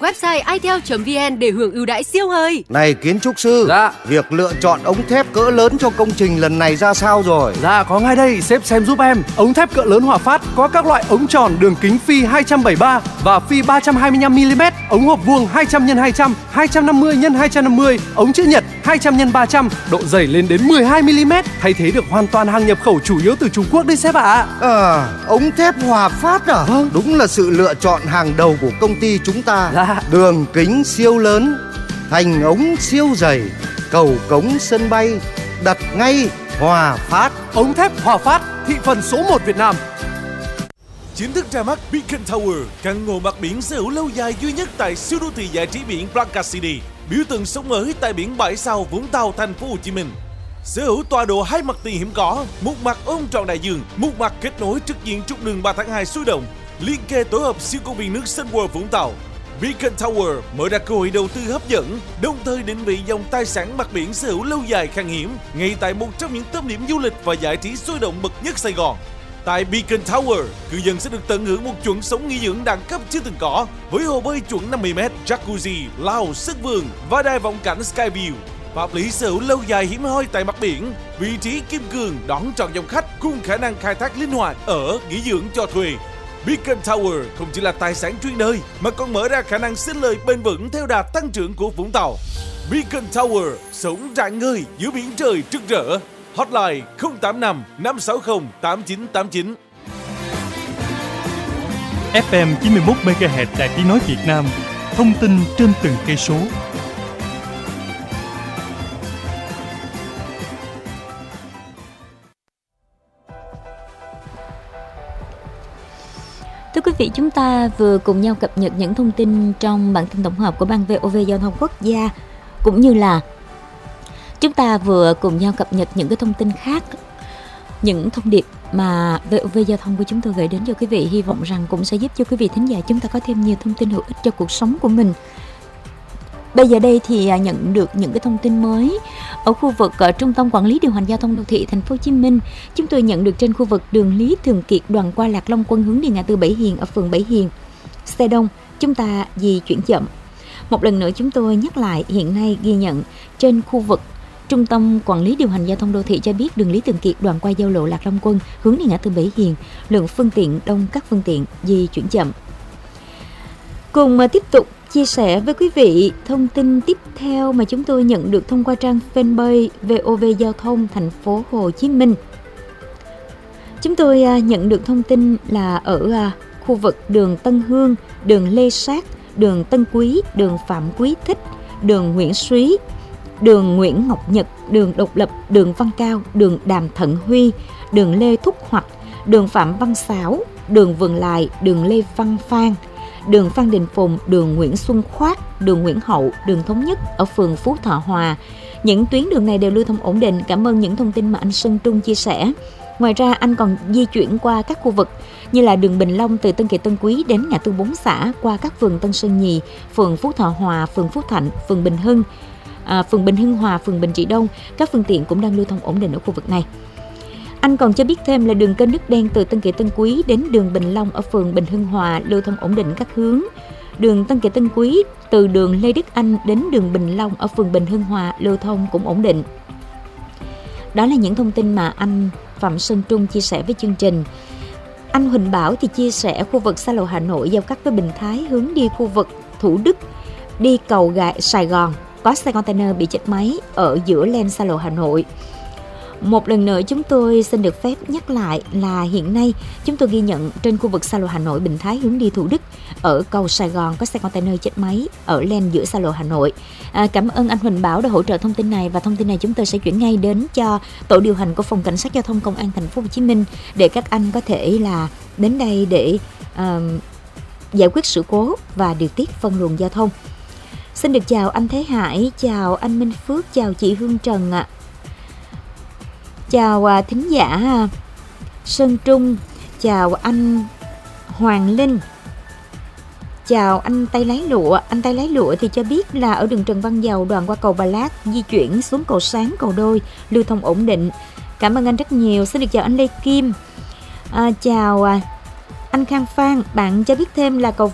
website itel.vn để hưởng ưu đãi siêu hời. Này kiến trúc sư, Dạ. việc lựa chọn ống thép cỡ lớn cho công trình lần này ra sao rồi? Dạ có ngay đây, sếp xem giúp em. Ống thép cỡ lớn Hòa Phát có các loại ống tròn đường kính phi 273 và phi 325mm, ống hộp vuông 200x200, 250x250, ống chữ nhật 200x300, độ dày lên đến 12mm, thay thế được hoàn toàn hàng nhập khẩu chủ yếu từ Trung Quốc đấy sếp ạ. Ống thép Hòa Phát à? Vâng. Đúng là sự lựa chọn hàng đầu của công ty chúng ta. Dạ. Đường kính siêu lớn, thành ống siêu dày, cầu cống sân bay, đặt ngay Hòa Phát. Ống thép Hòa Phát, thị phần số 1 Việt Nam. Chính thức ra mắt Beacon Tower, căn hộ mặt biển sở hữu lâu dài duy nhất tại siêu đô thị giải trí biển Playa City, biểu tượng sống mới tại biển Bãi Sau, Vũng Tàu, thành phố Hồ Chí Minh. Sở hữu tọa độ 2 mặt tiền hiếm có, một mặt ôm trọn đại dương, một mặt kết nối trực diện trục đường 3 tháng 2 sôi động, liên kề tổ hợp siêu công viên nước Sun World Vũng Tàu. Beacon Tower mở ra cơ hội đầu tư hấp dẫn, đồng thời định vị dòng tài sản mặt biển sở hữu lâu dài khan hiếm, ngay tại một trong những tâm điểm du lịch và giải trí sôi động bậc nhất Sài Gòn. Tại Beacon Tower, cư dân sẽ được tận hưởng một chuẩn sống nghỉ dưỡng đẳng cấp chưa từng có, với hồ bơi chuẩn 50m, jacuzzi, lao, sân vườn và đài vọng cảnh Skyview. Pháp lý sở hữu lâu dài hiếm hoi tại mặt biển, vị trí kim cương đón trọn dòng khách cùng khả năng khai thác linh hoạt ở nghỉ dưỡng cho thuê. Beacon Tower không chỉ là tài sản chuyên đời mà còn mở ra khả năng sinh lời bền vững theo đà tăng trưởng của Vũng Tàu. Beacon Tower sống rạng ngời giữa biển trời rực rỡ. Hotline 085 560 8989. FM 91 MHz Đài Tiếng nói Việt Nam. Thông tin trên từng cây số. Thưa quý vị, chúng ta vừa cùng nhau cập nhật những thông tin trong bản tin tổng hợp của Ban VOV Giao thông Quốc gia, cũng như là chúng ta vừa cùng nhau cập nhật những cái thông tin khác, những thông điệp mà VOV Giao thông của chúng tôi gửi đến cho quý vị. Hy vọng rằng cũng sẽ giúp cho quý vị thính giả chúng ta có thêm nhiều thông tin hữu ích cho cuộc sống của mình. Bây giờ đây thì nhận được những cái thông tin mới ở khu vực Trung tâm Quản lý Điều hành Giao thông Đô thị Thành phố Hồ Chí Minh. Chúng tôi nhận được trên khu vực đường Lý Thường Kiệt đoạn qua Lạc Long Quân hướng đi ngã tư Bảy Hiền ở phường Bảy Hiền, xe đông, chúng ta di chuyển chậm. Một lần nữa chúng tôi nhắc lại, hiện nay ghi nhận trên khu vực Trung tâm Quản lý Điều hành Giao thông Đô thị cho biết đường Lý Thường Kiệt đoạn qua giao lộ Lạc Long Quân hướng đi ngã tư Bảy Hiền, lượng phương tiện đông, các phương tiện di chuyển chậm. Cùng tiếp tục chia sẻ với quý vị thông tin tiếp theo mà chúng tôi nhận được thông qua trang fanpage VOV Giao thông Thành phố Hồ Chí Minh. Chúng tôi nhận được thông tin là ở khu vực đường Tân Hương, đường Lê Sát, đường Tân Quý, đường Phạm Quý Thích, đường Nguyễn Súy, đường Nguyễn Ngọc Nhật, đường Độc Lập, đường Văn Cao, đường Đàm Thận Huy, đường Lê Thúc Hoạch, đường Phạm Văn Xảo, đường Vườn Lài, đường Lê Văn Phan, đường Phan Đình Phùng, đường Nguyễn Xuân Khoát, đường Nguyễn Hậu, đường Thống Nhất ở phường Phú Thọ Hòa. Những tuyến đường này đều lưu thông ổn định. Cảm ơn những thông tin mà anh Sơn Trung chia sẻ. Ngoài ra anh còn di chuyển qua các khu vực như là đường Bình Long từ Tân Kỳ Tân Quý đến ngã tư 4 xã, qua các phường Tân Sơn Nhì, phường Phú Thọ Hòa, phường Phú Thạnh, phường Bình Hưng, phường Bình Hưng Hòa, phường Bình Trị Đông. Các phương tiện cũng đang lưu thông ổn định ở khu vực này. Anh còn cho biết thêm là đường kênh Nước Đen từ Tân Kỳ Tân Quý đến đường Bình Long ở phường Bình Hưng Hòa lưu thông ổn định các hướng. Đường Tân Kỳ Tân Quý từ đường Lê Đức Anh đến đường Bình Long ở phường Bình Hưng Hòa lưu thông cũng ổn định. Đó là những thông tin mà anh Phạm Sơn Trung chia sẻ với chương trình. Anh Huỳnh Bảo thì chia sẻ khu vực xa lộ Hà Nội giao cắt với Bình Thái hướng đi khu vực Thủ Đức, đi cầu Sài Gòn, có xe container bị chết máy ở giữa lane xa lộ Hà Nội. Một lần nữa chúng tôi xin được phép nhắc lại là hiện nay chúng tôi ghi nhận trên khu vực xa lộ Hà Nội Bình Thái hướng đi Thủ Đức ở cầu Sài Gòn có xe container chết máy ở lane giữa xa lộ Hà Nội. Cảm ơn anh Huỳnh Bảo đã hỗ trợ thông tin này, và thông tin này chúng tôi sẽ chuyển ngay đến cho tổ điều hành của phòng cảnh sát giao thông công an thành phố Hồ Chí Minh để các anh có thể là đến đây để giải quyết sự cố và điều tiết phân luồng giao thông. Xin được chào anh Thế Hải, chào anh Minh Phước, chào chị Hương Trần ạ. Chào thính giả Sơn Trung, chào anh Hoàng Linh, chào anh Tay Lái Lụa. Anh Tay Lái Lụa thì cho biết là ở đường Trần Văn Dầu đoạn qua cầu Bà Lát di chuyển xuống cầu Sáng, cầu Đôi lưu thông ổn định. Cảm ơn anh rất nhiều. Xin được chào anh Lê Kim, chào anh Khang Phan. Bạn cho biết thêm là cầu